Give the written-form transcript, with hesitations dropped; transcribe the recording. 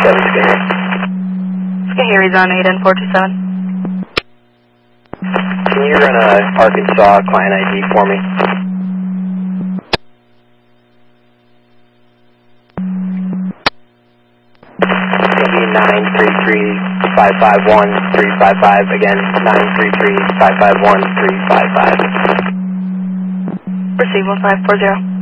Skahari. Skahari's on 8 and 427. Can you run a Arkansas client ID for me? It's going to be 933-551-355. Again, 933-551-355. Proceed 1540.